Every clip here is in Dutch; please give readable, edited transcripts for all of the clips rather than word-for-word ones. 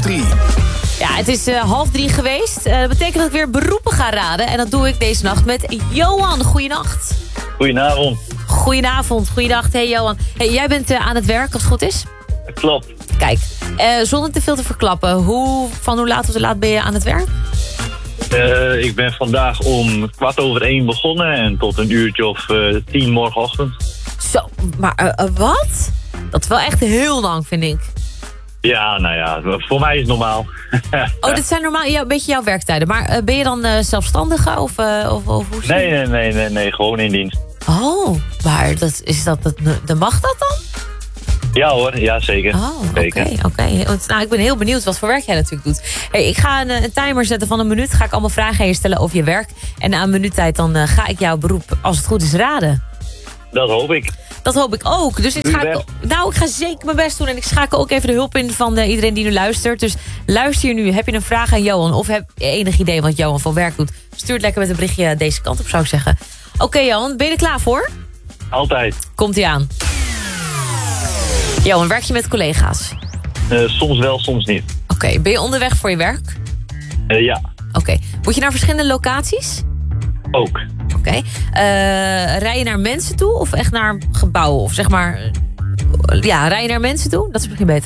3. Ja, het is 2:30 geweest. Dat betekent dat ik weer beroepen ga raden. En dat doe ik deze nacht met Johan. Goeienacht. Goedenavond. Goedenavond, goeiedag. Hey Johan. Hey, jij bent aan het werk als het goed is? Klopt. Kijk, zonder te veel te verklappen. Van hoe laat tot hoe laat ben je aan het werk? Ik ben vandaag om 1:15 begonnen en tot een uurtje of 10 morgenochtend. Zo, maar wat? Dat is wel echt heel lang, vind ik. Ja, nou ja, voor mij is het normaal. Oh, dit zijn normaal een beetje jouw werktijden. Maar ben je dan zelfstandige of hoe zit het? Nee, gewoon in dienst. Oh, maar dan mag dat dan? Ja hoor, ja zeker. Oh, oké. Nou, ik ben heel benieuwd wat voor werk jij natuurlijk doet. Hey, ik ga een timer zetten van 1 minuut. Ga ik allemaal vragen aan je stellen over je werk. En na 1 minuut tijd dan ga ik jouw beroep, als het goed is, raden. Dat hoop ik. Dat hoop ik ook. Dus ik ga zeker mijn best doen. En ik schakel ook even de hulp in van iedereen die nu luistert. Dus luister je nu. Heb je een vraag aan Johan? Of heb je enig idee wat Johan voor werk doet? Stuur het lekker met een berichtje deze kant op, zou ik zeggen. Oké, Johan, ben je er klaar voor? Altijd. Komt-ie aan. Johan, werk je met collega's? Soms wel, soms niet. Oké, ben je onderweg voor je werk? Ja. Oké. Moet je naar verschillende locaties? Ook. Oké. Rij je naar mensen toe of echt naar gebouwen? Of zeg maar... Ja, rij je naar mensen toe? Dat is misschien beter.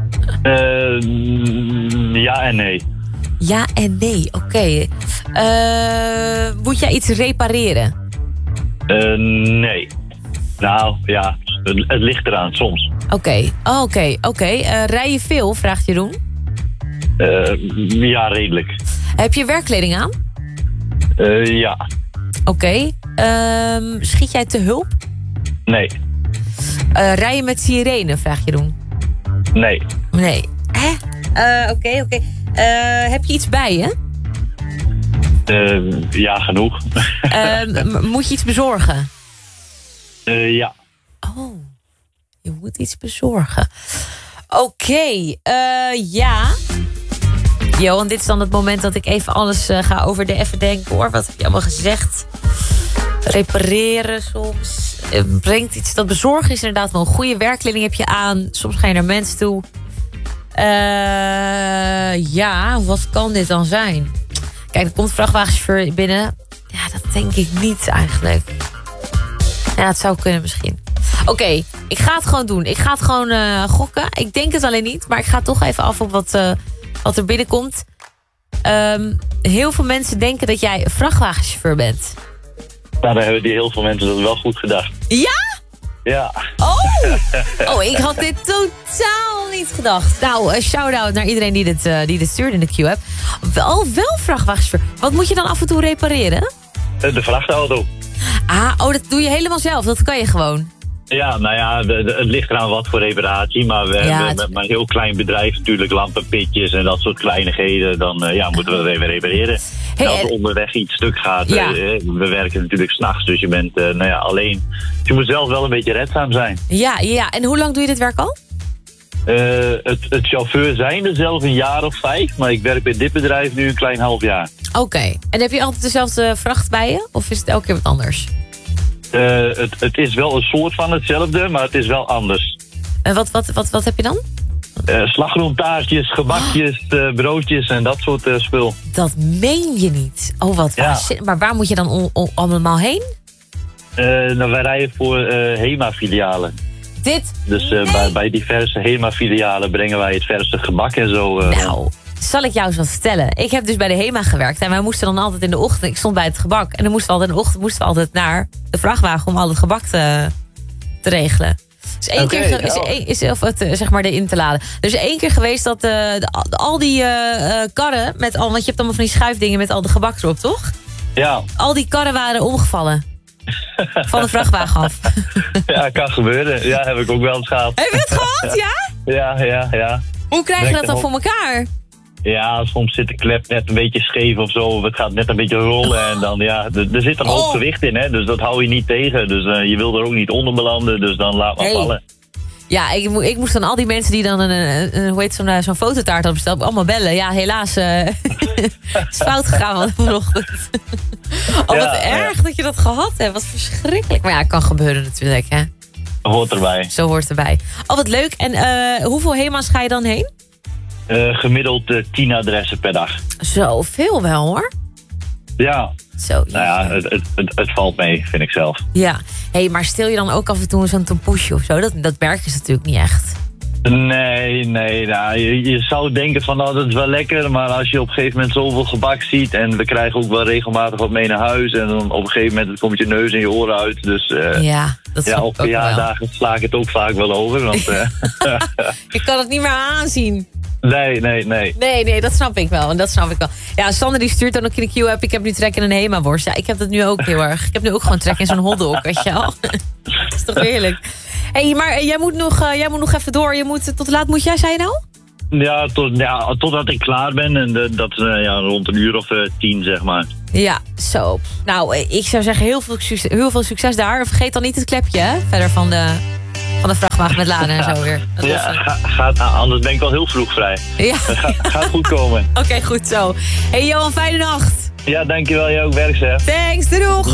Ja en nee. Ja en nee, oké. Moet jij iets repareren? Nee. Nou, ja, het ligt eraan, soms. Oké. Rij je veel, vraagt Jeroen? Ja, redelijk. Heb je werkkleding aan? Ja. Oké. Schiet jij te hulp? Nee. Rij je met sirene, vraagt Jeroen? Nee. Nee. Hè? Oké. Heb je iets bij je? Ja, genoeg. Moet je iets bezorgen? Ja. Oh, je moet iets bezorgen. Oké, ja. Johan, dit is dan het moment dat ik even alles ga over de even denken hoor. Wat heb je allemaal gezegd? Repareren soms. Brengt iets. Dat bezorgen is inderdaad wel een goede werkkleding heb je aan. Soms ga je naar mensen toe. Ja, wat kan dit dan zijn? Kijk, er komt een vrachtwagenchauffeur binnen. Ja, dat denk ik niet eigenlijk. Ja, het zou kunnen misschien. Oké, ik ga het gewoon doen. Ik ga het gewoon gokken. Ik denk het alleen niet, maar ik ga toch even af op wat er binnenkomt. Heel veel mensen denken dat jij een vrachtwagenchauffeur bent. Nou, dan hebben heel veel mensen dat wel goed gedacht. Ja? Ja. Oh, ik had dit totaal niet gedacht. Nou, shout-out naar iedereen die dit stuurde in de Q-app. Wel vrachtwagenchauffeur. Wat moet je dan af en toe repareren? De vrachtauto. Dat doe je helemaal zelf. Dat kan je gewoon. Ja, nou ja, het ligt eraan wat voor reparatie. Maar we hebben met een heel klein bedrijf natuurlijk lampenpitjes en dat soort kleinigheden. Dan moeten we dat even repareren. Hey, als er onderweg iets stuk gaat, we werken natuurlijk 's nachts. Dus je bent alleen. Dus je moet zelf wel een beetje redzaam zijn. Ja. En hoe lang doe je dit werk al? Het chauffeur zijn er zelf een jaar of 5. Maar ik werk bij dit bedrijf nu een klein half jaar. Oké. En heb je altijd dezelfde vracht bij je? Of is het elke keer wat anders? Het is wel een soort van hetzelfde, maar het is wel anders. En wat heb je dan? Slagroomtaartjes, gebakjes, broodjes en dat soort spul. Dat meen je niet. Oh, wat waanzinnig. Maar waar moet je dan allemaal heen? Wij rijden voor HEMA-filialen. Dus bij diverse HEMA-filialen brengen wij het verse gebak en zo. Nou, zal ik jou eens wat vertellen. Ik heb dus bij de HEMA gewerkt en wij moesten dan altijd in de ochtend... Ik stond bij het gebak en dan moesten we altijd in de ochtend naar de vrachtwagen om al het gebak te regelen. Dus één keer zeg maar erin te laden. Er is 1 keer geweest dat al die karren met al, want je hebt allemaal van die schuifdingen met al de gebak erop, toch? Ja. Al die karren waren omgevallen. Van de vrachtwagen af. Ja, kan gebeuren. Ja, heb ik ook wel eens gehad. Heb je het gehad, ja? Ja. Hoe krijg je dat dan voor elkaar? Ja, soms zit de klep net een beetje scheef of zo. Of het gaat net een beetje rollen. En dan, er zit een hoop gewicht in, hè. Dus dat hou je niet tegen. Dus je wil er ook niet onder belanden. Dus dan laat maar vallen. Ja, ik moest dan al die mensen die dan zo'n fototaart hadden besteld, allemaal bellen. Ja, helaas. Het is fout gegaan vanochtend. Wat erg dat je dat gehad hebt. Wat verschrikkelijk. Maar ja, het kan gebeuren natuurlijk, hè. Hoort erbij. Zo hoort erbij. Oh, wat leuk. En hoeveel HEMA's ga je dan heen? Gemiddeld 10 adressen per dag. Zoveel wel, hoor. Ja. Zo, nou ja, het valt mee, vind ik zelf. Ja. Hey, maar stil je dan ook af en toe zo'n tompoesje of zo? Dat merk je natuurlijk niet echt. Nee. Nou, je zou denken van, nou, dat is wel lekker. Maar als je op een gegeven moment zoveel gebak ziet... en we krijgen ook wel regelmatig wat mee naar huis... en dan op een gegeven moment komt je neus en je oren uit. Dus op verjaardagen sla ik het ook vaak wel over. Want, je kan het niet meer aanzien. Nee, dat snap ik wel. Ja, Sander die stuurt dan ook in de Q-app... ik heb nu trek in een Hema-worst. Ja, ik heb dat nu ook heel erg. Ik heb nu ook gewoon trek in zo'n hotdog, weet je wel. Dat is toch heerlijk. Hey, maar jij moet nog even door. Tot laat moet jij, zei je nou? Ja, totdat ik klaar ben. En dat rond een uur of 10, zeg maar. Ja, zo. Nou, ik zou zeggen heel veel succes daar. Vergeet dan niet het klepje, hè? Verder van de vrachtwagen met laden en zo weer. Anders ben ik wel heel vroeg vrij. Ja. Gaat goed komen. Oké, goed zo. Hey Johan, fijne nacht. Ja, dankjewel. Jij ook, werk, hè. Thanks, doei.